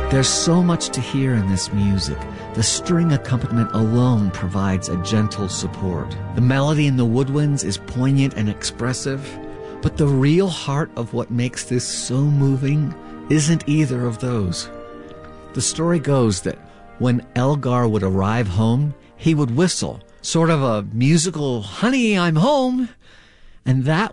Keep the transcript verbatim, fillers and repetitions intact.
There's so much to hear in this music. The string accompaniment alone provides a gentle support. The melody in the woodwinds is poignant and expressive, but the real heart of what makes this so moving isn't either of those. The story goes that when Elgar would arrive home, he would whistle, sort of a musical, "Honey, I'm home," and that